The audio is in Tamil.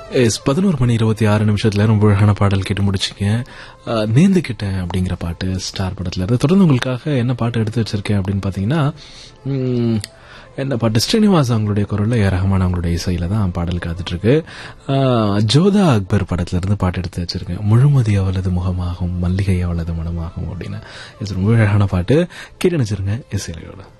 11:26 ரொம்ப அழகான பாடல் கேட்டு முடிச்சிங்க. நேர்ந்துக்கிட்டேன் அப்படிங்கிற பாட்டு ஸ்டார் படத்துல இருந்து. தொடர்ந்து உங்களுக்காக என்ன பாட்டு எடுத்து வச்சிருக்கேன் அப்படின்னு பாத்தீங்கன்னா, என்ன பாட்டு, ஸ்ரீனிவாஸ் அவங்களுடைய குரல்ல, ரஹ்மான் அவங்களுடைய இசையில தான் பாடல் காத்துட்டு இருக்கு. ஜோதா அக்பர் படத்துல இருந்து பாட்டு எடுத்து வச்சிருக்கேன். முழுமதி அவளது முகமாகும், மல்லிகை அவளது மனமாகும் அப்படின்னு. ரொம்ப அழகான பாட்டு கேட்டு நினைச்சிருங்க இசையிலோட.